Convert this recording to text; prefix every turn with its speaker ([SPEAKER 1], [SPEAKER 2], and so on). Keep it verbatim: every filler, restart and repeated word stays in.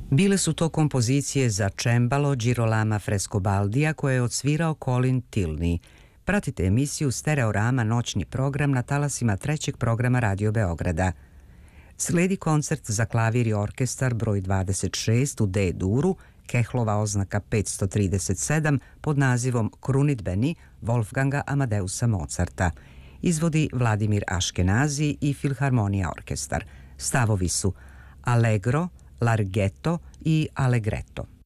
[SPEAKER 1] Bile su to kompozicije za čembalo Girolama Frescobaldija koje je odsvirao Colin Tilney. Pratite emisiju Stereorama noćni program na talasima trećeg programa Radio Beograda. Sledi koncert za klavir i orkestar broj dvadeset šest u D-duru, Kehlova oznaka petsto trideset sedam pod nazivom Krunidbeni Wolfganga Amadeusa Mozarta. Izvodi Vladimir Aškenazi i Filharmonija orkestar. Stavovi su Allegro, Larghetto i Allegretto.